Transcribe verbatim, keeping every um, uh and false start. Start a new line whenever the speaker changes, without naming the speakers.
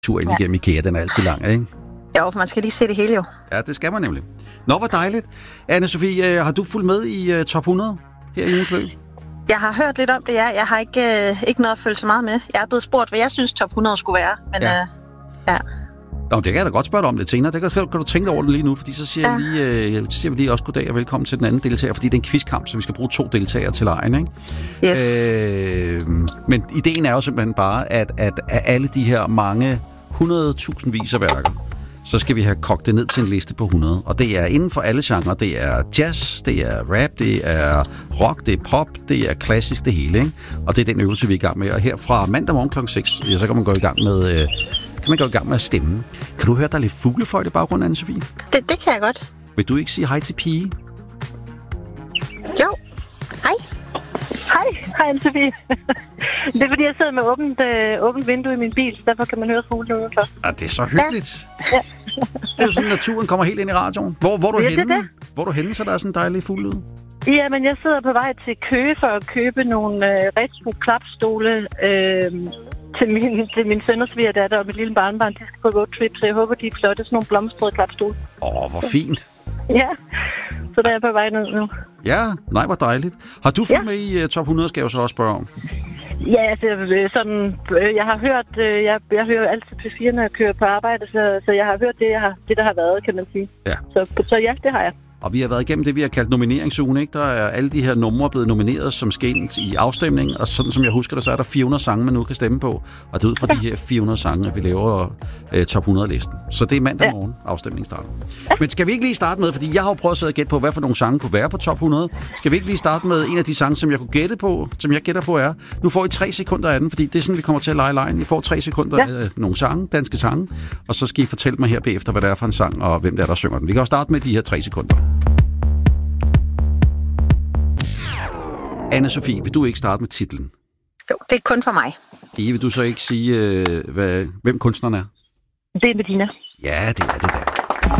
Turen ja. igennem IKEA, den er altid lang, ikke?
Jo, for man skal lige se det hele jo.
Ja, det skal man nemlig. Nå, hvor dejligt. Anne-Sophie, har du fulgt med i uh, top hundrede her i ugens løb?
Jeg har hørt lidt om det, ja. Jeg har ikke, øh, ikke noget at følge så meget med. Jeg er blevet spurgt, hvad jeg synes top hundrede skulle være. Men ja. Øh, ja.
Nå, det kan jeg da godt spørge dig om lidt senere. Det kan, kan du tænke over det lige nu, fordi så siger, ja. jeg lige, øh, siger vi lige også goddag og velkommen til den anden deltager, fordi det er en quizkamp, så vi skal bruge to deltagere til lejen, ikke?
Yes.
Øh, men ideen er jo simpelthen bare, at, at af alle de her mange hundredtusindvis af værker, så skal vi have kogt det ned til en liste på hundrede. Og det er inden for alle genrer. Det er jazz, det er rap, det er rock, det er pop, det er klassisk, det hele, ikke? Og det er den øvelse, vi er i gang med. Og her fra mandag morgen klokken seks, ja, så kan man gå i gang med... Øh, kan man gå i gang med at stemme. Kan du høre, der er lidt fuglefløjt i baggrunden, Anne-Sophie?
Det, det kan jeg godt.
Vil du ikke sige hej til Pige?
Jo. Hej.
Hej, hej Anne-Sophie. Det er fordi, jeg sidder med åbent, øh, åbent vindue i min bil, så derfor kan man høre fuglene udenfor.
Ah, det er så hyggeligt. Ja. Det er jo sådan, at naturen kommer helt ind i radioen. Hvor, hvor er du
ja,
henne?
Det det.
Hvor er du henne, så der er sådan en dejlig fuglelyd?
Ja, men jeg sidder på vej til Køge for at købe nogle øh, retro-klapstole øh, til min, til min søn og svigerdatter og mit lille barnebarn. De skal på roadtrip, så jeg håber, de er flotte. Sådan nogle blomstrede klapstole.
Åh, oh, hvor fint.
Ja, så der er jeg på vej ned nu.
Ja, nej, hvor dejligt. Har du fulgt
ja.
med i uh, top hundrede, skal jeg jo så også spørge om?
Ja, altså, sådan, øh, jeg har hørt, øh, jeg, jeg hører altid P fire, når jeg kører på arbejde, så, så jeg har hørt det, jeg har, det, der har været, kan man sige.
Ja.
Så, så ja, det har jeg.
Og vi har været igennem det, vi har kaldt nomineringsugen, ikke? Der er alle de her numre blevet nomineret som skal ind i afstemning, og sådan som jeg husker det, så er der fire hundrede sange, man nu kan stemme på. Og det er ud fra ja. de her fire hundrede sange, at vi laver øh, top hundrede-listen. Så det er mandag ja. morgen, afstemningen starter. Ja. Men skal vi ikke lige starte med, fordi jeg har jo prøvet at sidde og gætte på, hvad for nogle sange kunne være på top hundrede. Skal vi ikke lige starte med en af de sange, som jeg kunne gætte på, som jeg gætter på er, nu får I tre sekunder af den, fordi det er sådan, vi kommer til at lege lejen. I får tre sekunder ja. af nogle sange, danske sange, og så skal I fortælle mig her bagefter, hvad det er for en sang, og hvem det er, der synger den. Vi kan jo starte med de her tre sekunder. Anne-Sophie, vil du ikke starte med titlen?
Jo, det er kun for mig.
Eve, vil du så ikke sige, øh, hvad, hvem kunstneren er?
Det er Medina.
Ja, det er det da.